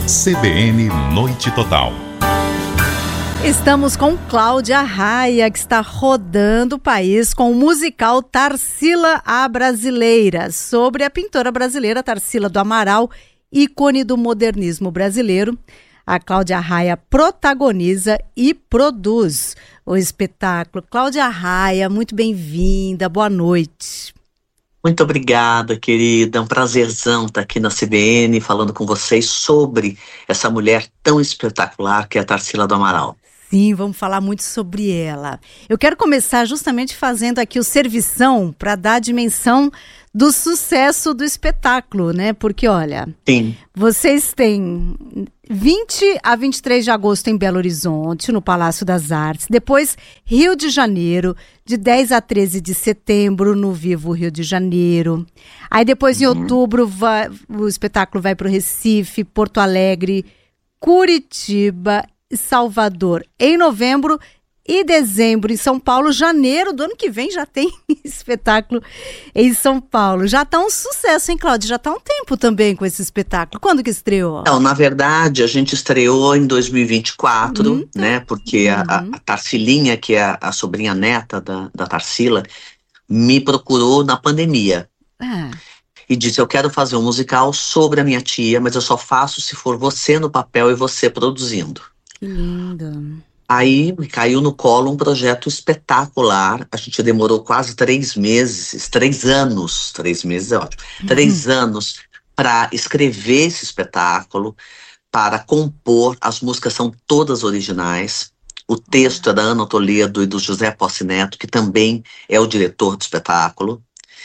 CBN Noite Total. Estamos com Cláudia Raia, que está rodando o país com o musical Tarsila a Brasileira, sobre a pintora brasileira Tarsila do Amaral, ícone do modernismo brasileiro. A Cláudia Raia protagoniza e produz o espetáculo. Cláudia Raia, muito bem-vinda, boa noite. Muito obrigada, querida. É um prazerzão estar aqui na CBN falando com vocês sobre essa mulher tão espetacular que é a Tarsila do Amaral. Sim, vamos falar muito sobre ela. Eu quero começar justamente fazendo aqui o servição para dar a dimensão do sucesso do espetáculo, né? Porque, olha, Sim. Vocês têm 20 a 23 de agosto em Belo Horizonte, no Palácio das Artes. Depois, Rio de Janeiro, de 10 a 13 de setembro, no Vivo Rio de Janeiro. Aí depois, em outubro, o espetáculo vai para o Recife, Porto Alegre, Curitiba, Salvador em novembro e dezembro em São Paulo. Janeiro do ano que vem já tem espetáculo em São Paulo. Já está um sucesso, hein, Cláudia? Já está um tempo também com esse espetáculo. Quando que estreou? Não, na verdade, a gente estreou em 2024, né? Porque a Tarsilinha, que é a sobrinha neta da Tarsila, me procurou na pandemia. E disse, eu quero fazer um musical sobre a minha tia, mas eu só faço se for você no papel e você produzindo. Que lindo. Aí caiu no colo um projeto espetacular. A gente demorou quase 3 meses, 3 anos, 3 meses é ótimo, 3 anos para escrever esse espetáculo, para compor. As músicas são todas originais. O texto é da Ana Toledo e do José Posse Neto, que também é o diretor do espetáculo.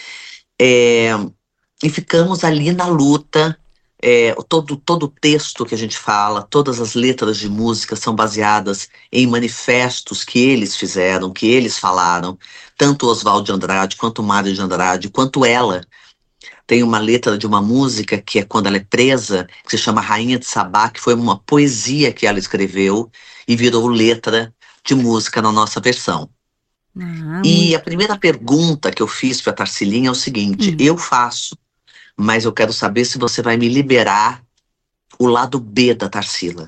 E ficamos ali na luta. Todo o texto que a gente fala, todas as letras de música são baseadas em manifestos que eles fizeram, que eles falaram, tanto Oswald de Andrade, quanto Mário de Andrade, quanto ela. Tem uma letra de uma música que é quando ela é presa, que se chama Rainha de Sabá, que foi uma poesia que ela escreveu e virou letra de música na nossa versão. E a primeira pergunta que eu fiz para a Tarsilinha é o seguinte, eu faço, mas eu quero saber se você vai me liberar o lado B da Tarsila.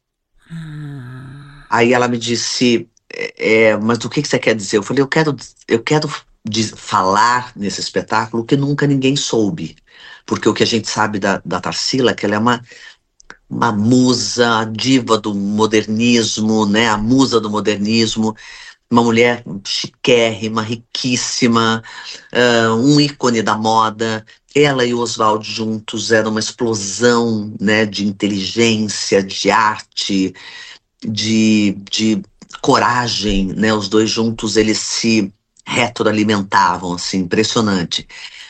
Aí ela me disse, mas do que você quer dizer? Eu falei, eu quero falar nesse espetáculo que nunca ninguém soube. Porque o que a gente sabe da Tarsila é que ela é uma musa, a diva do modernismo, né? A musa do modernismo. Uma mulher chiquérrima, riquíssima, um ícone da moda. Ela e o Oswald juntos eram uma explosão, né, de inteligência, de arte, de coragem, né? Os dois juntos, eles se retroalimentavam, assim, impressionante.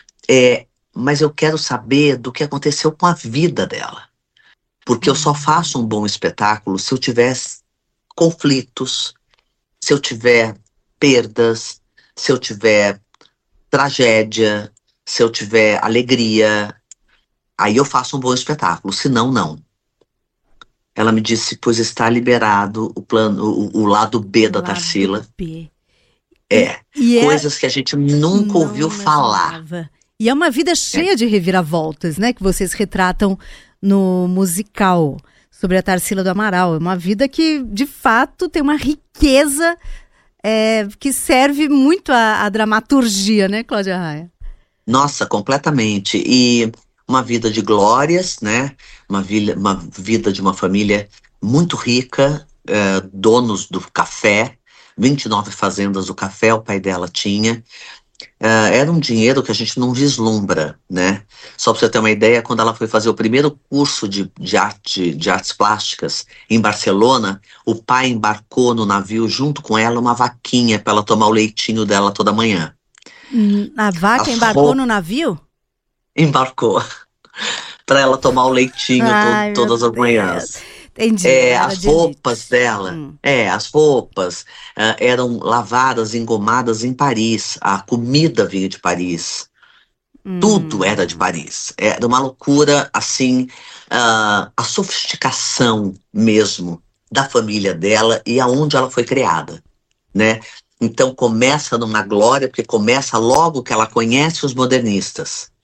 Mas eu quero saber do que aconteceu com a vida dela. Porque eu só faço um bom espetáculo se eu tiver conflitos, se eu tiver perdas, se eu tiver tragédia, se eu tiver alegria, aí eu faço um bom espetáculo, senão não. Ela me disse, pois está liberado o lado B da Tarsila. B. Coisas que a gente nunca ouviu falar. E é uma vida cheia de reviravoltas, né, que vocês retratam no musical sobre a Tarsila do Amaral. É uma vida que, de fato, tem uma riqueza que serve muito à dramaturgia, né, Cláudia Raia? Nossa, completamente. E uma vida de glórias, né? Uma vida de uma família muito rica, donos do café, 29 fazendas do café o pai dela tinha. Era um dinheiro que a gente não vislumbra, né? Só para você ter uma ideia, quando ela foi fazer o primeiro curso de artes plásticas em Barcelona, o pai embarcou no navio junto com ela uma vaquinha para ela tomar o leitinho dela toda manhã. A vaca embarcou no navio? Embarcou. Para ela tomar o leitinho todas as manhãs. Entendi. As roupas dela, as roupas eram lavadas, engomadas em Paris. A comida vinha de Paris. Tudo era de Paris. Era uma loucura, assim, a sofisticação mesmo da família dela e aonde ela foi criada, né? Então começa numa glória, porque começa logo que ela conhece os modernistas.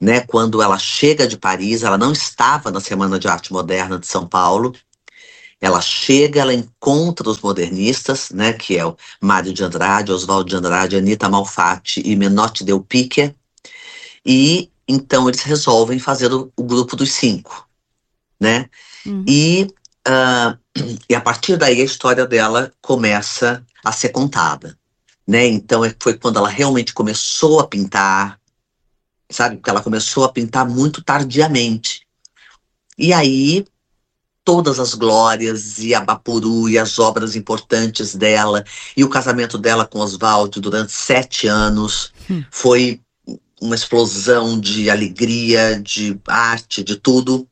né? Quando ela chega de Paris, ela não estava na Semana de Arte Moderna de São Paulo. Ela chega, ela encontra os modernistas, né? Que é o Mário de Andrade, Oswaldo de Andrade, Anita Malfatti e Menotti Del Picchia. E então eles resolvem fazer o grupo dos 5, né? Uhum. E a partir daí a história dela começa a ser contada, né? Então foi quando ela realmente começou a pintar, sabe? Porque ela começou a pintar muito tardiamente. E aí todas as glórias e a Bapuru e as obras importantes dela e o casamento dela com Oswaldo durante 7 anos foi uma explosão de alegria, de arte, de tudo.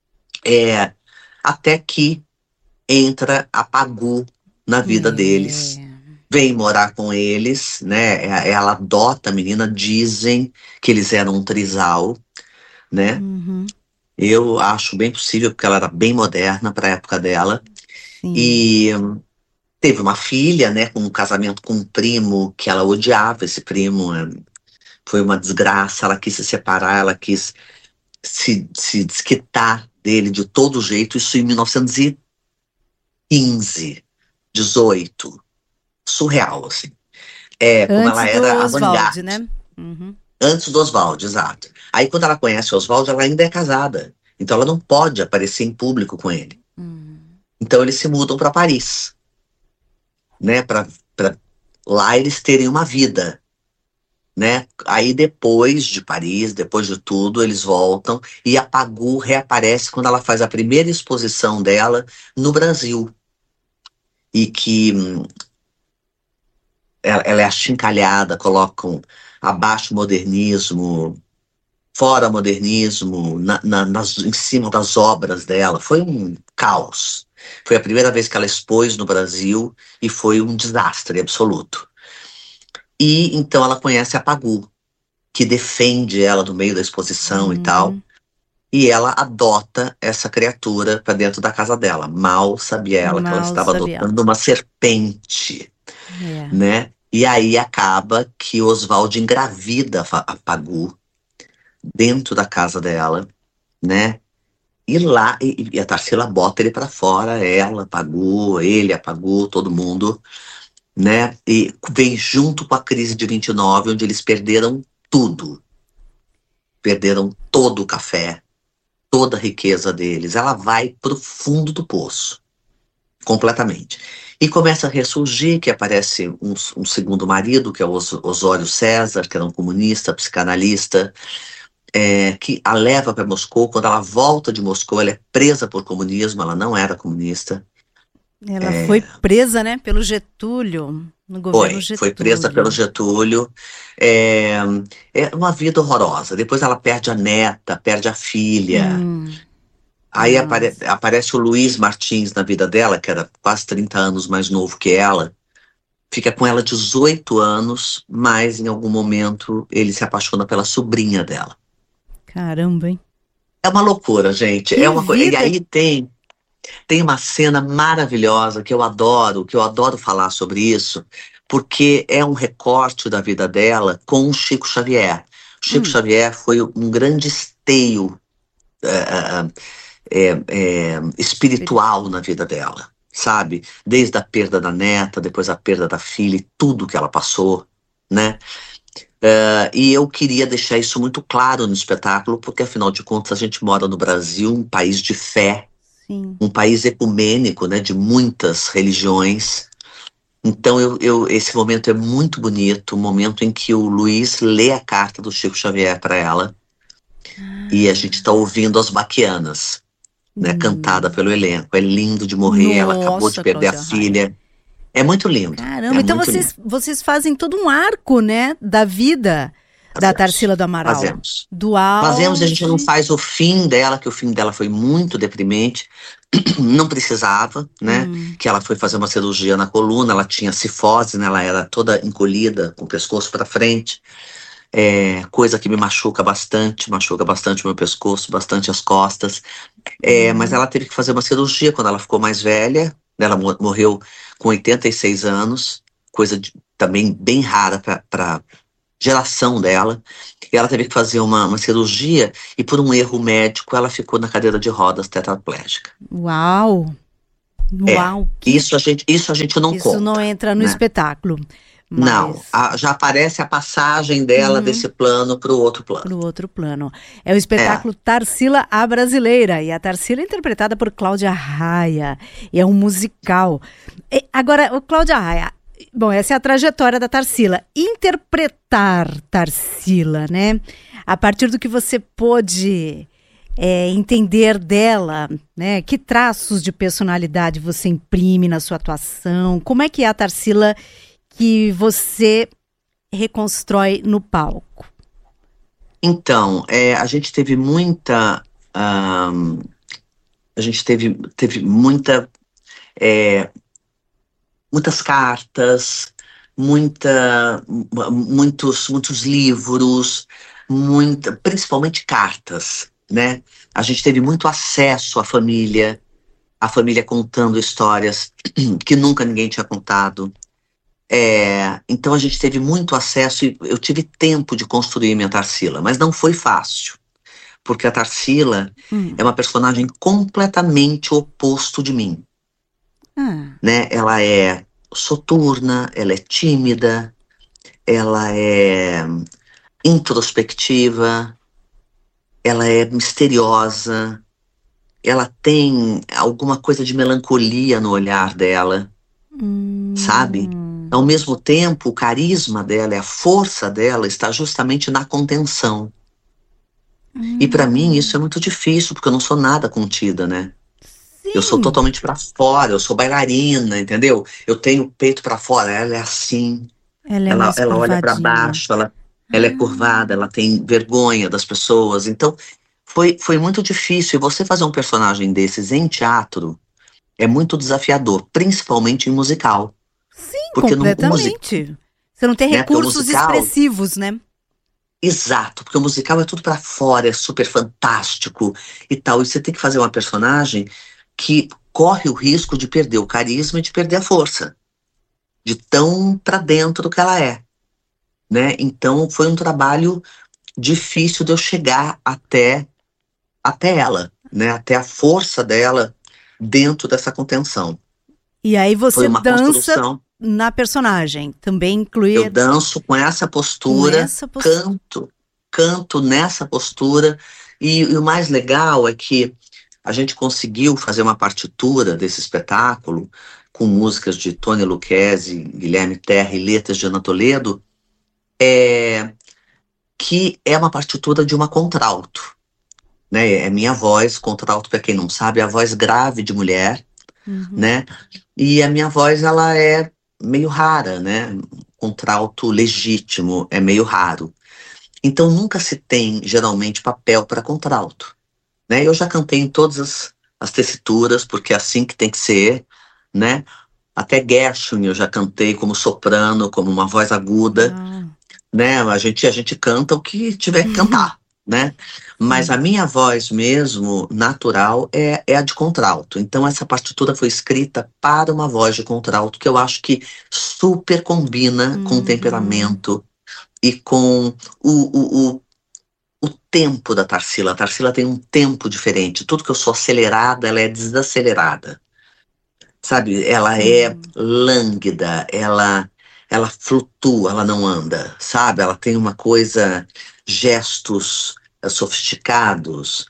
Até que entra a Pagu na vida deles, vem morar com eles, né? Ela adota a menina, dizem que eles eram um trisal, né? Uhum. Eu acho bem possível, porque ela era bem moderna para a época dela. Sim. E teve uma filha, né? Com um casamento com um primo que ela odiava, esse primo. Foi uma desgraça, ela quis se separar, ela quis se desquitar dele de todo jeito, isso em 1915, 18, surreal, assim. Como ela Antes do era Oswald, avant-garde. né? Uhum. Antes do Oswald, exato. Aí quando ela conhece o Oswald, ela ainda é casada, então ela não pode aparecer em público com ele. Então eles se mudam para Paris, né, para lá eles terem uma vida. Né? Aí depois de Paris, depois de tudo, eles voltam e a Pagu reaparece quando ela faz a primeira exposição dela no Brasil. E que ela é achincalhada, colocam abaixo modernismo, fora modernismo, em cima das obras dela. Foi um caos. Foi a primeira vez que ela expôs no Brasil e foi um desastre absoluto. E então ela conhece a Pagu, que defende ela no meio da exposição e tal. E ela adota essa criatura para dentro da casa dela. Mal sabia ela que ela estava adotando uma serpente, né? E aí acaba que Oswald engravida a Pagu dentro da casa dela, né? E lá, e a Tarsila bota ele para fora, ela, a Pagu, ele, a Pagu, todo mundo, né? E vem junto com a crise de 29, onde eles perderam tudo. Perderam todo o café, toda a riqueza deles. Ela vai pro fundo do poço, completamente. E começa a ressurgir, que aparece um segundo marido, que é o Osório César, que era um comunista, psicanalista, que a leva para Moscou. Quando ela volta de Moscou, ela é presa por comunismo, ela não era comunista. Ela foi presa, né, pelo Getúlio, no governo Getúlio. Foi presa pelo Getúlio. É uma vida horrorosa. Depois ela perde a neta, perde a filha. Aí aparece o Luiz Martins na vida dela, que era quase 30 anos mais novo que ela. Fica com ela 18 anos, mas em algum momento ele se apaixona pela sobrinha dela. Caramba, hein? É uma loucura, gente. Que é uma coisa. E vida. aí tem uma cena maravilhosa que eu adoro falar sobre isso, porque é um recorte da vida dela com o Chico Xavier. O Chico Xavier foi um grande esteio espiritual na vida dela, sabe? Desde a perda da neta, depois a perda da filha e tudo que ela passou, né? E eu queria deixar isso muito claro no espetáculo, porque afinal de contas a gente mora no Brasil, um país de fé, um país ecumênico, né, de muitas religiões. Então esse momento é muito bonito, o momento em que o Luiz lê a carta do Chico Xavier para ela, e a gente está ouvindo as Baquianas, né, cantada pelo elenco. É lindo de morrer. Nossa, ela acabou de perder a filha. É muito lindo. Caramba, então vocês fazem todo um arco, né, da vida da Tarsila do Amaral. Fazemos. Fazemos, a gente não faz o fim dela, que o fim dela foi muito deprimente. Não precisava, né? Que ela foi fazer uma cirurgia na coluna, ela tinha cifose, né? Ela era toda encolhida, com o pescoço para frente. Coisa que me machuca bastante o meu pescoço, bastante as costas. Mas ela teve que fazer uma cirurgia quando ela ficou mais velha. Ela morreu com 86 anos, coisa também bem rara para geração dela. E ela teve que fazer uma cirurgia e por um erro médico ela ficou na cadeira de rodas tetraplégica. Uau! Uau! Isso a gente não Isso conta, não entra no né? espetáculo. Não, já aparece a passagem dela desse plano para o outro plano. Para o outro plano. É o espetáculo Tarsila a Brasileira. E a Tarsila é interpretada por Cláudia Raia. E é um musical. Agora, o Cláudia Raia, bom, essa é a trajetória da Tarsila. Interpretar Tarsila, né? A partir do que você pôde entender dela, né? Que traços de personalidade você imprime na sua atuação? Como é que é a Tarsila que você reconstrói no palco? Então, a gente teve muita, teve muitas cartas, muitos livros, principalmente cartas, né? A gente teve muito acesso à família contando histórias que nunca ninguém tinha contado. Então a gente teve muito acesso e eu tive tempo de construir minha Tarsila, mas não foi fácil, porque a Tarsila é uma personagem completamente oposto de mim, né? Ela é soturna, ela é tímida, ela é introspectiva, ela é misteriosa, ela tem alguma coisa de melancolia no olhar dela, sabe? Ao mesmo tempo, o carisma dela e a força dela está justamente na contenção. E para mim isso é muito difícil, porque eu não sou nada contida, né? Sim. Eu sou totalmente para fora, eu sou bailarina, entendeu? Eu tenho o peito para fora, ela é assim. Ela olha para baixo, ela é curvada, ela tem vergonha das pessoas. Então, foi muito difícil. E você fazer um personagem desses em teatro é muito desafiador, principalmente em musical. Sim, porque completamente. Você não tem recursos expressivos, né? Exato, porque o musical é tudo pra fora, é super fantástico e tal. E você tem que fazer uma personagem que corre o risco de perder o carisma e de perder a força, de tão pra dentro que ela é, né? Então foi um trabalho difícil de eu chegar até ela, né? Até a força dela dentro dessa contenção. E aí você foi uma dança construção. Na personagem, também incluir... Eu danço com essa postura, canto nessa postura, e o mais legal é que a gente conseguiu fazer uma partitura desse espetáculo, com músicas de Tony Lucchesi, Guilherme Terra e letras de Ana Toledo, que é uma partitura de uma contralto, né? É minha voz, contralto, para quem não sabe, é a voz grave de mulher, né? E a minha voz, ela é meio rara, né? Contralto legítimo é meio raro. Então nunca se tem, geralmente, papel para contralto, né? Eu já cantei em todas as tessituras, porque é assim que tem que ser, né? Até Gershwin eu já cantei como soprano, como uma voz aguda, né? A gente canta o que tiver que cantar, né? Mas a minha voz mesmo, natural, é a de contralto. Então essa partitura foi escrita para uma voz de contralto, que eu acho que super combina com o temperamento e com o tempo da Tarsila. A Tarsila tem um tempo diferente. Tudo que eu sou acelerada, ela é desacelerada. Sabe? Ela é lânguida, ela flutua, ela não anda, sabe? Ela tem uma coisa, gestos sofisticados,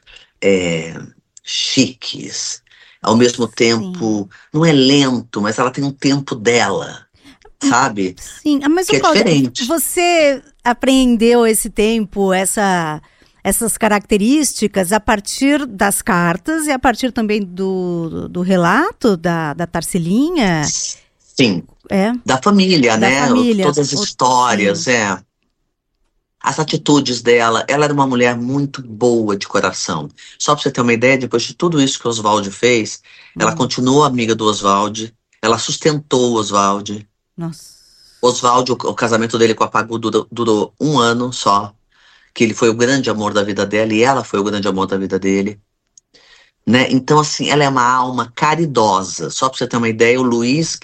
chiques, ao mesmo tempo, não é lento, mas ela tem um tempo dela, sabe? Sim, mas que Cláudia, diferente. Você apreendeu esse tempo, essas características a partir das cartas e a partir também do relato da Tarsilinha? Sim, da família, né? Família. Todas as histórias, As atitudes dela. Ela era uma mulher muito boa de coração. Só pra você ter uma ideia, depois de tudo isso que o Oswald fez, ela continuou amiga do Oswald, ela sustentou o Oswald. Nossa. Oswald, o casamento dele com a Pagu durou 1 ano só, que ele foi o grande amor da vida dela e ela foi o grande amor da vida dele, né? Então, assim, ela é uma alma caridosa. Só pra você ter uma ideia, o Luiz, que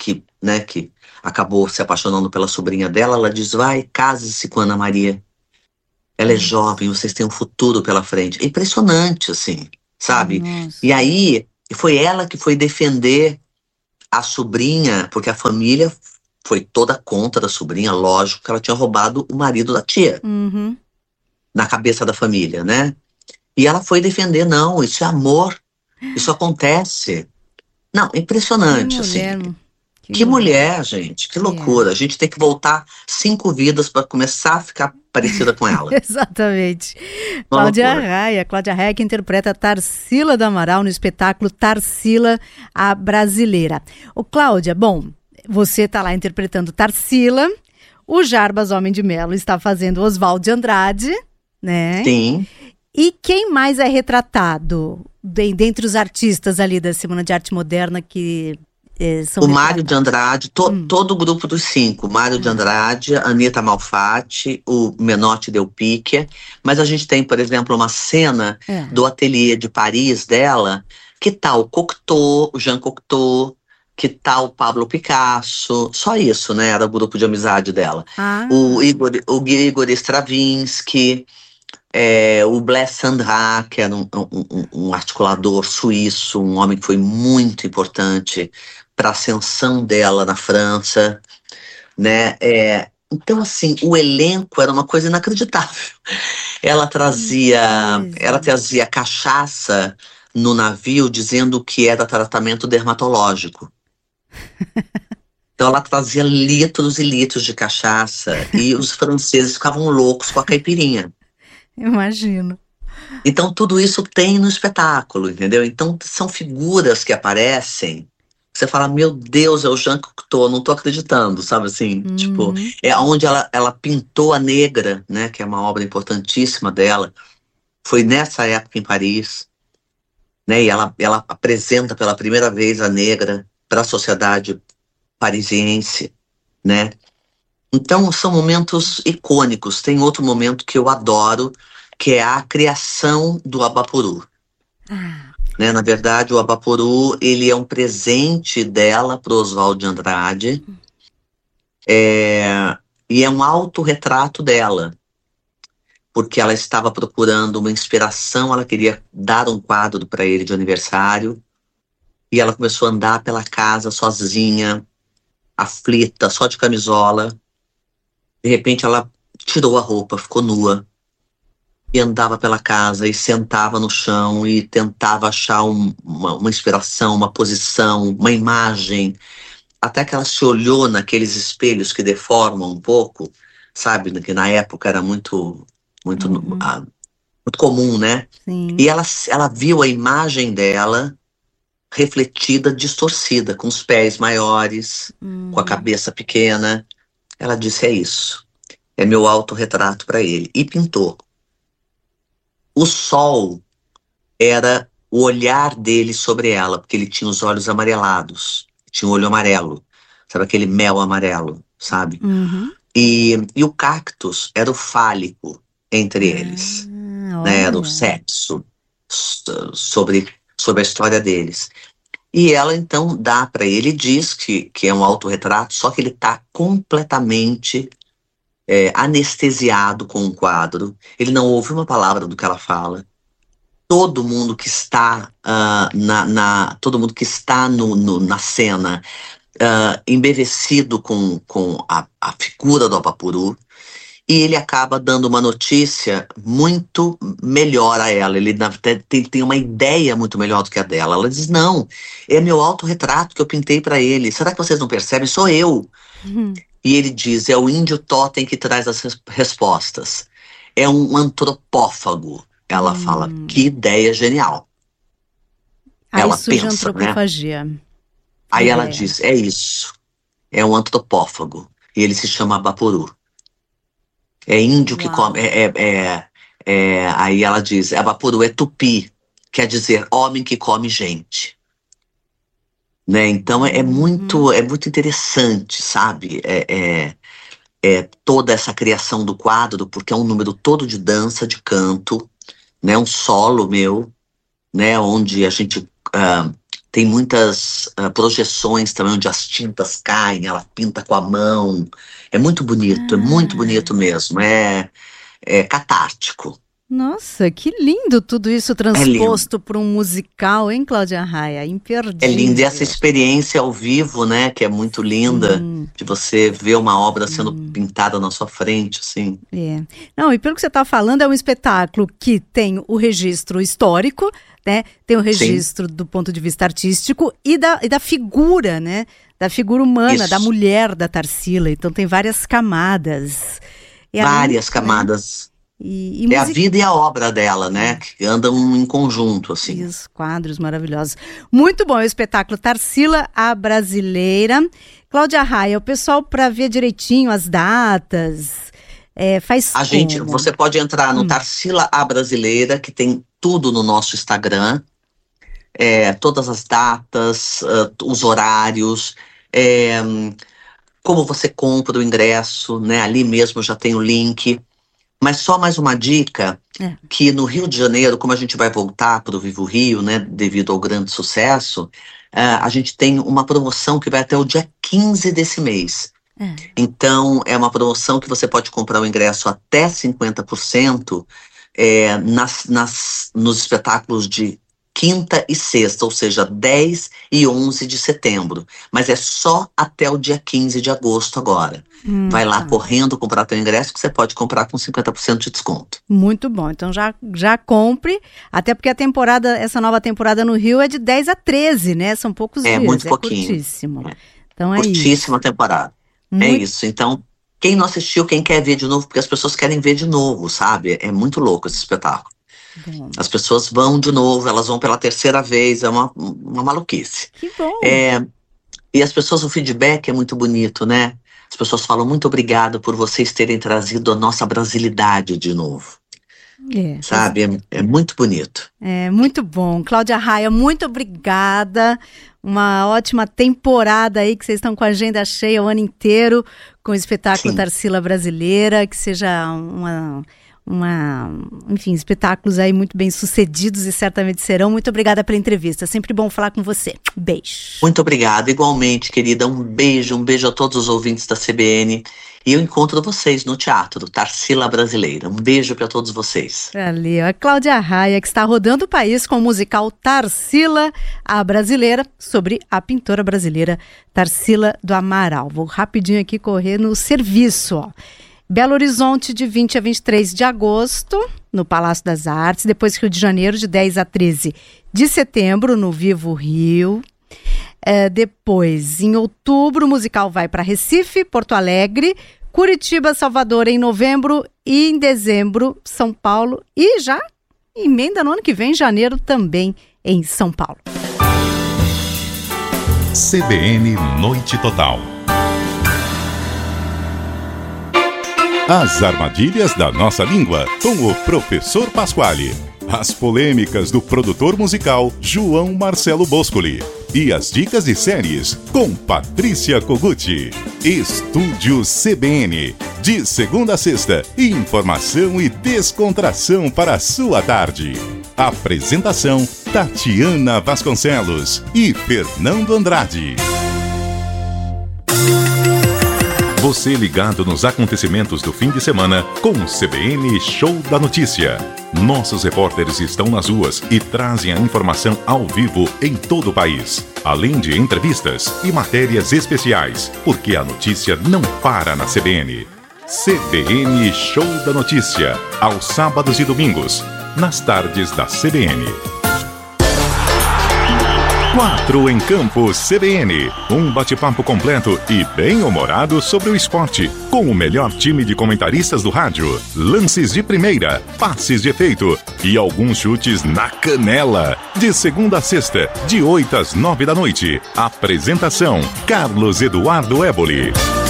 né, que acabou se apaixonando pela sobrinha dela, ela diz, vai, case-se com Ana Maria. Ela é jovem, vocês têm um futuro pela frente. É impressionante, assim, sabe? Nossa. E aí, foi ela que foi defender a sobrinha, porque a família foi toda contra a sobrinha, lógico que ela tinha roubado o marido da tia, Uhum. na cabeça da família, né? E ela foi defender, não, isso é amor, isso acontece. Não, Que impressionante, assim. mulher. Que mulher, gente, que loucura. A gente tem que voltar 5 vidas para começar a ficar parecida com ela. Exatamente. Uma Cláudia loucura. Raia. Cláudia Raia que interpreta Tarsila do Amaral no espetáculo Tarsila, a Brasileira. Ô, Cláudia, bom, você está lá interpretando Tarsila, o Jarbas Homem de Melo está fazendo Oswald de Andrade, né? Sim. E quem mais é retratado dentre os artistas ali da Semana de Arte Moderna que são O Mário retratados? de Andrade, todo o grupo dos 5. Mário de Andrade, Anita Malfatti, o Menotti Del Picchia. Mas a gente tem, por exemplo, uma cena do ateliê de Paris dela, que tá o Cocteau, o Jean Cocteau, que tá o Pablo Picasso. Só isso, né? Era o grupo de amizade dela. Ah, O Igor Stravinsky, o Blaise Sandra, que era um articulador suíço, um homem que foi muito importante para a ascensão dela na França, né? Então, assim, o elenco era uma coisa inacreditável. Ela trazia cachaça no navio, dizendo que era tratamento dermatológico. Então ela trazia litros e litros de cachaça e os franceses ficavam loucos com a caipirinha. imagino. Então tudo isso tem no espetáculo, entendeu? Então são figuras que aparecem, você fala, meu Deus, é o Jean Cocteau, não tô acreditando, sabe assim? Tipo, é onde ela pintou a Negra, né? Que é uma obra importantíssima dela. Foi nessa época em Paris, né? E ela apresenta pela primeira vez a Negra para a sociedade parisiense, né? Então são momentos icônicos. Tem outro momento que eu adoro, que é a criação do Abaporu. Né? Na verdade, o Abaporu, ele é um presente dela para o Oswald de Andrade, e é um autorretrato dela, porque ela estava procurando uma inspiração, ela queria dar um quadro para ele de aniversário, e ela começou a andar pela casa sozinha, aflita, só de camisola. De repente ela tirou a roupa, ficou nua, e andava pela casa e sentava no chão e tentava achar uma inspiração, uma posição, uma imagem, até que ela se olhou naqueles espelhos que deformam um pouco, sabe, que na época era muito comum, né? Sim. E ela viu a imagem dela refletida, distorcida, com os pés maiores, com a cabeça pequena. Ela disse, é isso, é meu autorretrato para ele, e pintou. O sol era o olhar dele sobre ela, porque ele tinha os olhos amarelados, tinha um olho amarelo, sabe, aquele mel amarelo, sabe? E o cactus era o fálico entre eles, né? Era o sexo, sobre a história deles. E ela então dá para ele, diz que é um autorretrato, só que ele está completamente anestesiado com o quadro. Ele não ouve uma palavra do que ela fala. Todo mundo que está todo mundo que está na cena embevecido com a figura do Abaporu, e ele acaba dando uma notícia muito melhor a ela. Ele tem uma ideia muito melhor do que a dela. Ela diz, não, é meu autorretrato que eu pintei para ele. Será que vocês não percebem? Sou eu. E ele diz, é o índio totem que traz as respostas. É um antropófago. Ela fala, que ideia genial. Aí ela surge pensa, a antropofagia. né? Aí ela diz, é isso. É um antropófago. E ele se chama Abaporu. É índio que come. Aí ela diz, Abaporu é tupi. Quer dizer, homem que come gente. Né? Então é muito interessante, sabe? Toda essa criação do quadro, porque é um número todo de dança, de canto, né? Um solo meu, né? Onde a gente tem muitas projeções também, onde as tintas caem, ela pinta com a mão. É muito bonito mesmo. É catártico. Nossa, que lindo tudo isso transposto para um musical, hein, Cláudia Raia? Imperdível. É lindo, e essa experiência ao vivo, né, que é muito linda, de você ver uma obra sendo pintada na sua frente, assim. Não, e pelo que você está falando, é um espetáculo que tem o registro histórico, né, tem o registro do ponto de vista artístico e da figura, né, da figura humana, da mulher da Tarsila, então tem várias camadas. Várias camadas. É a vida e a obra dela, né? Que andam em conjunto, assim. Os quadros maravilhosos. Muito bom, é o espetáculo Tarsila, a Brasileira. Cláudia Raia, o pessoal, para ver direitinho as datas, faz como? Você pode entrar no Tarsila, a Brasileira, que tem tudo no nosso Instagram. Todas as datas, os horários, como você compra o ingresso, né? Ali mesmo já tem o link. Mas só mais uma dica, que no Rio de Janeiro, como a gente vai voltar para o Vivo Rio, né, devido ao grande sucesso, a gente tem uma promoção que vai até o dia 15 desse mês. Então, é uma promoção que você pode comprar o ingresso até 50% nos espetáculos de quinta e sexta, ou seja, 10 e 11 de setembro. Mas é só até o dia 15 de agosto agora. Vai lá correndo comprar teu ingresso, que você pode comprar com 50% de desconto. Muito bom, então já compre, até porque essa nova temporada no Rio é de 10 a 13, né? São poucos dias, muito pouquinho. Curtíssimo. Então curtíssima temporada. É isso, então quem não assistiu, quem quer ver de novo, porque as pessoas querem ver de novo, sabe? É muito louco esse espetáculo. Bom. As pessoas vão de novo, elas vão pela terceira vez, é uma maluquice. Que bom! E as pessoas, o feedback é muito bonito, né? As pessoas falam, muito obrigado por vocês terem trazido a nossa brasilidade de novo. Sabe? É muito bonito. Muito bom. Cláudia Raia, muito obrigada. Uma ótima temporada aí, que vocês estão com a agenda cheia o ano inteiro, com o espetáculo Tarsila Brasileira, que seja enfim, espetáculos aí muito bem sucedidos e certamente serão. Muito obrigada pela entrevista, sempre bom falar com você. Beijo. Muito obrigada, igualmente, querida, um beijo a todos os ouvintes da CBN, e eu encontro vocês no teatro Tarsila Brasileira. Um beijo para todos vocês. Valeu. A Cláudia Raia, que está rodando o país com o musical Tarsila, a Brasileira, sobre a pintora brasileira Tarsila do Amaral. Vou rapidinho aqui correr no serviço, ó. Belo Horizonte, de 20 a 23 de agosto, no Palácio das Artes. Depois Rio de Janeiro, de 10 a 13 de setembro, no Vivo Rio. Depois, em outubro, o musical vai para Recife, Porto Alegre, Curitiba, Salvador em novembro e em dezembro, São Paulo. E já emenda no ano que vem, janeiro, também em São Paulo. CBN Noite Total. As armadilhas da nossa língua, com o professor Pasquale. As polêmicas do produtor musical João Marcelo Boscoli. E as dicas de séries com Patrícia Koguchi. Estúdio CBN. De segunda a sexta, informação e descontração para a sua tarde. Apresentação Tatiana Vasconcelos e Fernando Andrade. Você ligado nos acontecimentos do fim de semana com o CBN Show da Notícia. Nossos repórteres estão nas ruas e trazem a informação ao vivo em todo o país. Além de entrevistas e matérias especiais, porque a notícia não para na CBN. CBN Show da Notícia, aos sábados e domingos, nas tardes da CBN. 4 em Campo CBN, um bate-papo completo e bem-humorado sobre o esporte, com o melhor time de comentaristas do rádio, lances de primeira, passes de efeito e alguns chutes na canela. De segunda a sexta, de 8 às 9 da noite. Apresentação, Carlos Eduardo Éboli.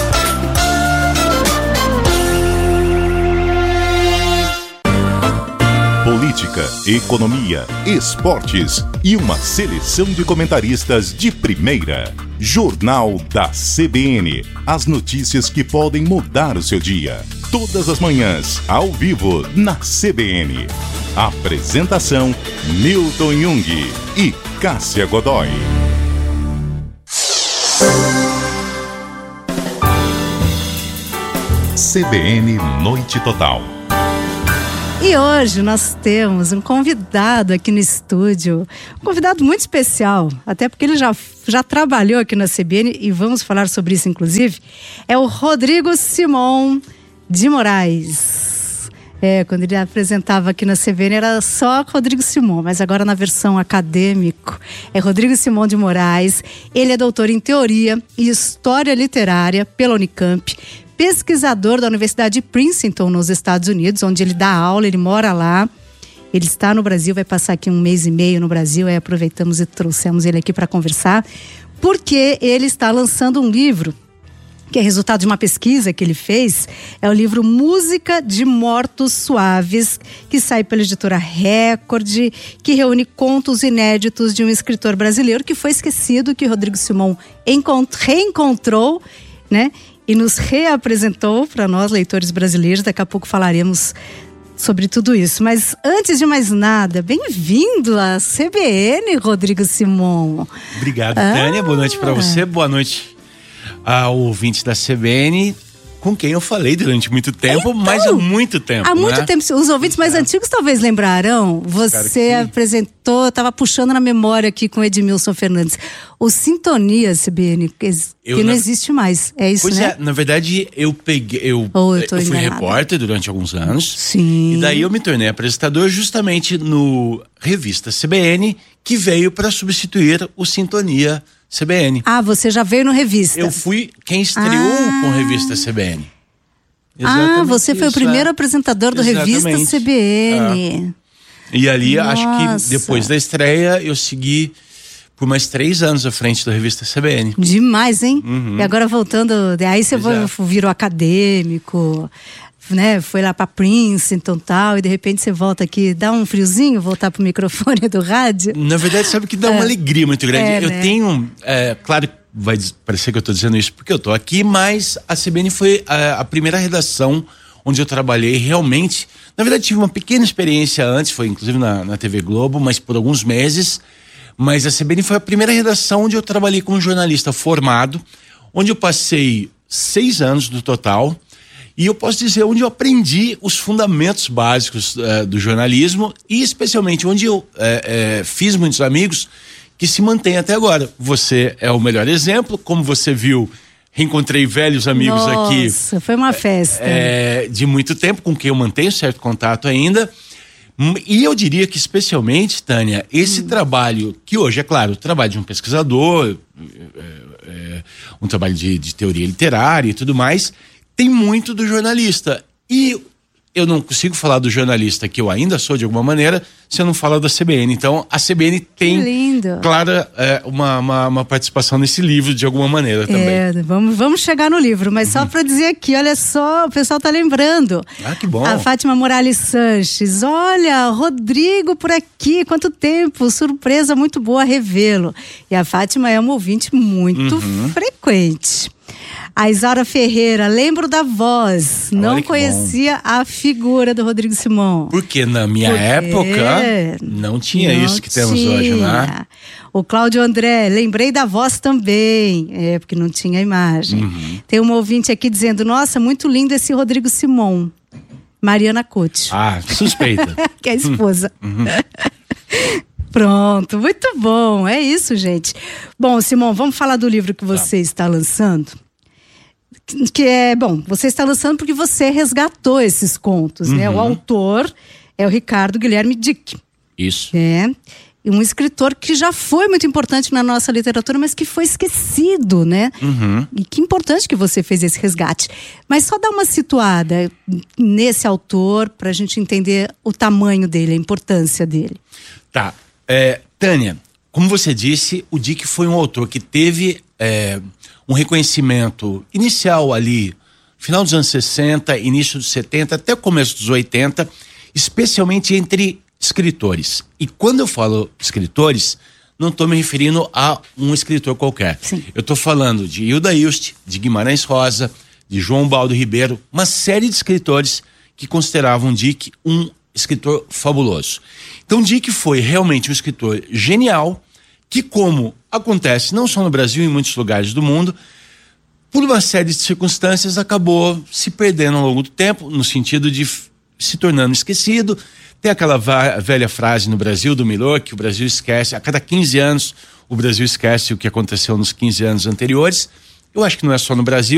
Política, economia, esportes e uma seleção de comentaristas de primeira. Jornal da CBN. As notícias que podem mudar o seu dia. Todas as manhãs, ao vivo, na CBN. Apresentação, Newton Jung e Cássia Godoy. CBN Noite Total. E hoje nós temos um convidado aqui no estúdio, um convidado muito especial, até porque ele já trabalhou aqui na CBN e vamos falar sobre isso inclusive, é o Rodrigo Simon de Moraes. Quando ele apresentava aqui na CBN era só Rodrigo Simon, mas agora na versão acadêmico é Rodrigo Simon de Moraes. Ele é doutor em Teoria e História Literária pela Unicamp, pesquisador da Universidade de Princeton, nos Estados Unidos, onde ele dá aula, ele mora lá. Ele está no Brasil, vai passar aqui 1 mês e meio no Brasil, aí aproveitamos e trouxemos ele aqui para conversar, porque ele está lançando um livro que é resultado de uma pesquisa que ele fez, é o livro Música de Mortos Suaves, que sai pela editora Record, que reúne contos inéditos de um escritor brasileiro que foi esquecido, que Rodrigo Simon reencontrou, né? E nos reapresentou para nós, leitores brasileiros. Daqui a pouco falaremos sobre tudo isso. Mas antes de mais nada, bem-vindo à CBN, Rodrigo Simon. Obrigado, Tânia. Boa noite para você. Boa noite ao ouvinte da CBN, com quem eu falei durante muito tempo, então, mas há muito tempo. Há muito tempo. Os ouvintes mais antigos talvez lembrarão. Você apresentou, estava puxando na memória aqui com o Edmilson Fernandes, o Sintonia CBN, que não existe mais. É isso, né? Na verdade, eu fui repórter durante alguns anos. Sim. E daí eu me tornei apresentador justamente no Revista CBN, que veio para substituir o Sintonia CBN. Ah, você já veio no Revista. Eu fui quem estreou com a Revista CBN. Exatamente, você foi o primeiro apresentador do Revista CBN. E ali, acho que depois da estreia, eu segui por mais 3 anos à frente da Revista CBN. Demais, hein? E agora voltando, aí você virou acadêmico, né? Foi lá pra Princeton e tal, e de repente você volta aqui, dá um friozinho voltar pro microfone do rádio? Na verdade, sabe que dá uma alegria muito grande. Eu tenho, claro, vai parecer que eu tô dizendo isso porque eu tô aqui, mas a CBN foi a primeira redação onde eu trabalhei realmente. Na verdade, tive uma pequena experiência antes, foi inclusive na TV Globo, mas por alguns meses. Mas a CBN foi a primeira redação onde eu trabalhei como jornalista formado, onde eu passei 6 anos no total. E eu posso dizer onde eu aprendi os fundamentos básicos do jornalismo e especialmente onde eu fiz muitos amigos que se mantêm até agora. Você é o melhor exemplo, como você viu, reencontrei velhos amigos aqui. Nossa, foi uma festa. De muito tempo, com quem eu mantenho certo contato ainda. E eu diria que especialmente, Tânia, esse trabalho, que hoje, é claro, o trabalho de um pesquisador, um trabalho de teoria literária e tudo mais, tem muito do jornalista. E eu não consigo falar do jornalista, que eu ainda sou de alguma maneira, se eu não falar da CBN. Então, a CBN tem, claro, uma participação nesse livro de alguma maneira também. Vamos chegar no livro, mas só para dizer aqui, olha só, o pessoal tá lembrando. Ah, que bom. A Fátima Morales Sanches, olha, Rodrigo por aqui, quanto tempo, surpresa muito boa revê-lo. E a Fátima é uma ouvinte muito frequente. A Isaura Ferreira, lembro da voz, não conhecia a figura do Rodrigo Simon. Porque na minha época não tinha isso que temos hoje, né? O Cláudio André, lembrei da voz também, porque não tinha imagem. Tem uma ouvinte aqui dizendo, nossa, muito lindo esse Rodrigo Simon. Mariana Couto. Ah, suspeita. Que é a esposa. Pronto, muito bom, é isso, gente. Bom, Simon, vamos falar do livro que você está lançando. Você está lançando porque você resgatou esses contos, né? O autor é o Ricardo Guilherme Dick. Isso. Um escritor que já foi muito importante na nossa literatura, mas que foi esquecido, né? E que importante que você fez esse resgate. Mas só dá uma situada nesse autor para a gente entender o tamanho dele, a importância dele. Tá. Tânia, como você disse, o Dick foi um autor que teve um reconhecimento inicial ali, final dos anos 60, início dos 70, até o começo dos 80, especialmente entre escritores. E quando eu falo escritores, não estou me referindo a um escritor qualquer. Sim. Eu estou falando de Hilda Hilst, de Guimarães Rosa, de João Baldo Ribeiro, uma série de escritores que consideravam Dick um escritor fabuloso. Então Dick foi realmente um escritor genial, que, como acontece não só no Brasil, em muitos lugares do mundo, por uma série de circunstâncias, acabou se perdendo ao longo do tempo, no sentido de se tornando esquecido. Tem aquela velha frase no Brasil do Milor, que o Brasil esquece, a cada 15 anos o Brasil esquece o que aconteceu nos 15 anos anteriores. Eu acho que não é só no Brasil.